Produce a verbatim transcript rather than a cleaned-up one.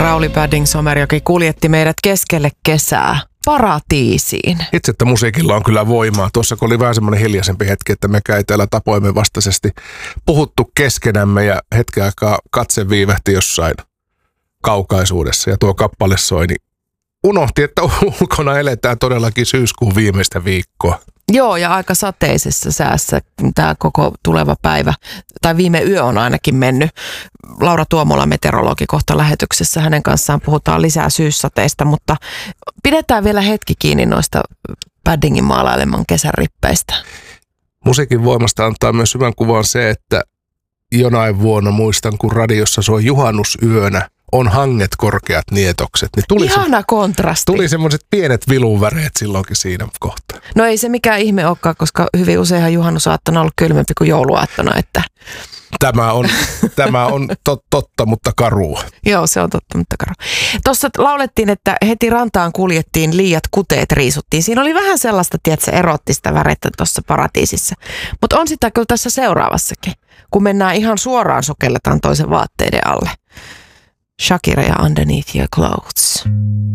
Rauli Padding-Somerjoki kuljetti meidät keskelle kesää paratiisiin. Itse, että musiikilla on kyllä voimaa. Tuossa kun oli vähän semmoinen hiljaisempi hetki, että me käy täällä tapoimme vastaisesti puhuttu keskenämme ja hetken aikaa katse viivähti jossain kaukaisuudessa ja tuo kappale soi, niin unohti, että ulkona eletään todellakin syyskuun viimeistä viikkoa. Joo, ja aika sateisessa säässä tämä koko tuleva päivä, tai viime yö on ainakin mennyt. Laura Tuomola, meteorologi, kohta lähetyksessä. Hänen kanssaan puhutaan lisää syyssateista, mutta pidetään vielä hetki kiinni noista Paddingin maalaileman kesän rippeistä. Musiikin voimasta antaa myös hyvän kuvan se, että jonain vuonna muistan, kun radiossa soi juhannusyönä, on hanget korkeat nietokset. Niin tuli Ihana se, kontrasti. Tuli semmoiset pienet viluväreet silloinkin siinä kohtaa. No ei se mikään ihme olekaan, koska hyvin useinhan juhannusaattona on ollut kylmempi kuin jouluaattona. Että... Tämä on, tämä on tot, totta, mutta karua. Joo, se on totta, mutta karua. Tuossa laulettiin, että heti rantaan kuljettiin, liiat kuteet riisuttiin. Siinä oli vähän sellaista, tiedätkö, erottista värettä tuossa paratiisissa. Mutta on sitä kyllä tässä seuraavassakin, kun mennään ihan suoraan sukelletaan toisen vaatteiden alle. Shakira ja Underneath Your Clothes.